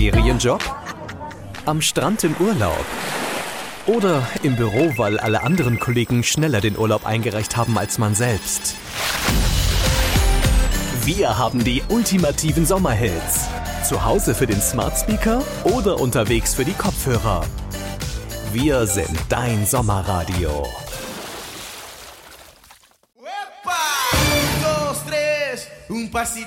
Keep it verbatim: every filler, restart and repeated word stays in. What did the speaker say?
Ferienjob? Am Strand im Urlaub? Oder im Büro, weil alle anderen Kollegen schneller den Urlaub eingereicht haben als man selbst? Wir haben die ultimativen Sommerhits. Zu Hause für den Smart Speaker oder unterwegs für die Kopfhörer. Wir sind dein Sommerradio. Un, dos, tres, un pasito.